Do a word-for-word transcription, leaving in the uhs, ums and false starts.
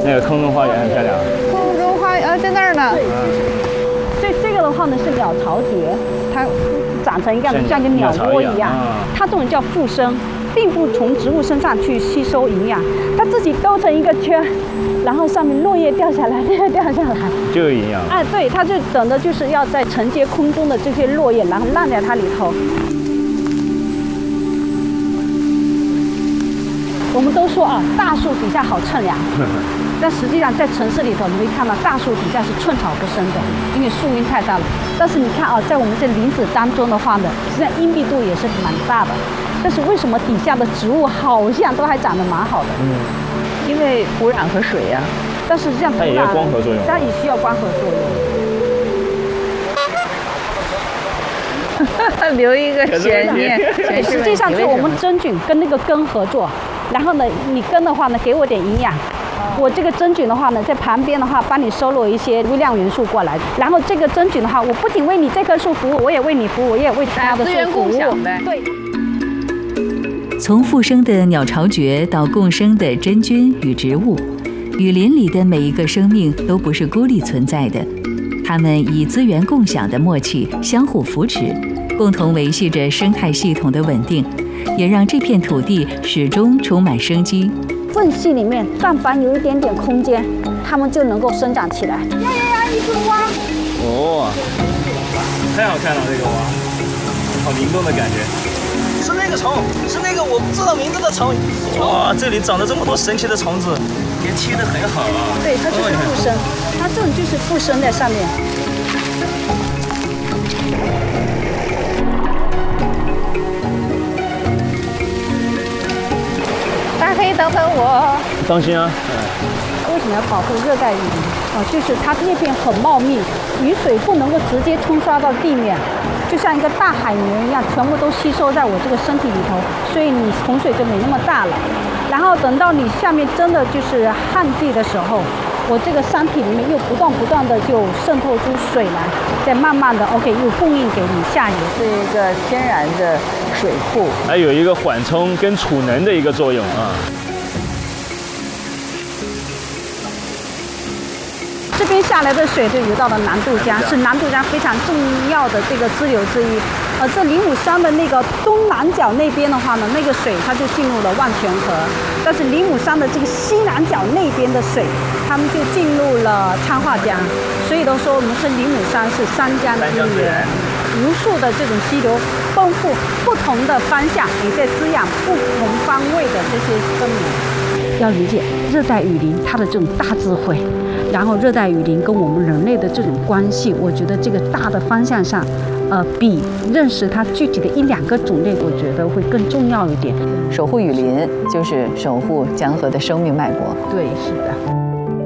那个空中花园很漂亮。 空中花园在那儿呢。 所以这个的话呢是鸟巢蕨，它长成一个像个鸟窝一样，它这种叫附生，并不从植物身上去吸收营养，它自己兜成一个圈，然后上面落叶掉下来，落叶掉下来就有营养。 哎，对，它就等的就是要在承接空中的这些落叶，然后烂在它里头。我们都说啊，大树底下好乘凉。但实际上，在城市里头，你会看到大树底下是寸草不生的，因为树荫太大了。但是你看啊，在我们这林子当中的话呢，实际上荫蔽度也是蛮大的。但是为什么底下的植物好像都还长得蛮好的？ 嗯，因为土壤和水呀、啊。 但实际上， 它也要光合作用， 它也需要光合作用。留一个悬念。 对，实际上是我们真菌跟那个根合作，然后呢，你根的话呢，给我点营养。我这个真菌的话呢，在旁边的话，帮你收罗一些微量元素过来。然后这个真菌的话，我不仅为你这棵树服务，我也为你服务，我也为其他的树服务。对。 从附生的鸟巢蕨到共生的真菌与植物，雨林里的每一个生命都不是孤立存在的，它们以资源共享的默契相互扶持，共同维系着生态系统的稳定，也让这片土地始终充满生机。 缝隙里面，但凡有一点点空间，它们就能够生长起来。呀呀呀！一只蛙！ 哦，太好看了，这个蛙，好灵动的感觉。 是那个虫，是那个我不知道名字的虫。哇，这里长了这么多神奇的虫子，也贴得很好啊。 对，它就是附生，它这种就是附生在上面。 大黑等等我。 当心啊！ 为什么要保护热带雨林？啊，就是它叶片很茂密，雨水不能够直接冲刷到地面，就像一个大海绵一样，全部都吸收在我这个身体里头，所以你洪水就没那么大了。然后等到你下面真的就是旱季的时候，我这个山体里面又不断不断的就渗透出水来，再慢慢的 OK 又供应给你下游， 是一个天然的水库， 还有一个缓冲跟储能的一个作用啊。 这边下来的水就流到了南渡江，是南渡江非常重要的这个支流之一。呃，这灵武山的那个东南角那边的话呢，那个水它就进入了万泉河，但是灵武山的这个西南角那边的水，它们就进入了昌化江。所以都说我们是灵武山是三江之源，无数的这种溪流丰富不同的方向，也在滋养不同方位的这些生命。要理解热带雨林它的这种大智慧。然后热带雨林跟我们人类的这种关系，我觉得这个大的方向上，呃，比认识它具体的一两个种类，我觉得会更重要一点。 守护雨林就是守护江河的生命脉搏。 对，是的。